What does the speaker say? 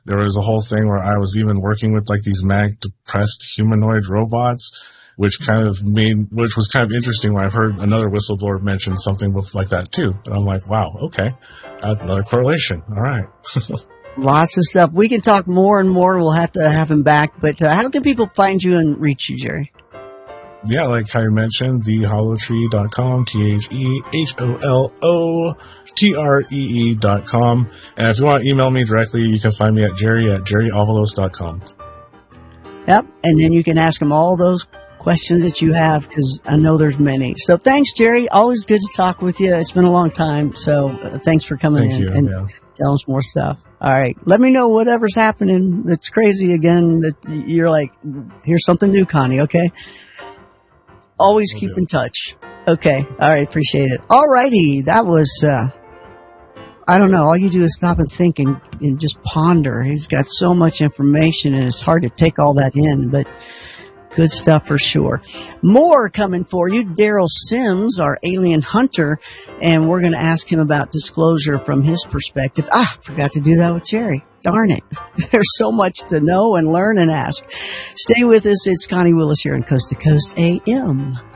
There was a whole thing where I was even working with like these mag-depressed humanoid robots, which was kind of interesting when I've heard another whistleblower mention something like that too. And I'm like, wow, okay. Another correlation. All right. Lots of stuff. We can talk more and more. We'll have to have him back. But how can people find you and reach you, Jerry? Yeah, like how you mentioned, theholotree.com, TheHoloTree.com. And if you want to email me directly, you can find me at jerryavalos.com. Yep, and then you can ask him all those questions that you have, because I know there's many. So thanks, Jerry. Always good to talk with you. It's been a long time, so thanks for coming in and telling us more stuff. All right, let me know whatever's happening that's crazy again, that you're like, here's something new, Connie, okay? Always keep in touch. Okay. All right. Appreciate it. All righty. That was, I don't know. All you do is stop and think and just ponder. He's got so much information and it's hard to take all that in, but good stuff for sure. More coming for you. Daryl Sims, our alien hunter, and we're going to ask him about disclosure from his perspective. Forgot to do that with Jerry. Darn it. There's so much to know and learn and ask. Stay with us. It's Connie Willis here on Coast to Coast AM.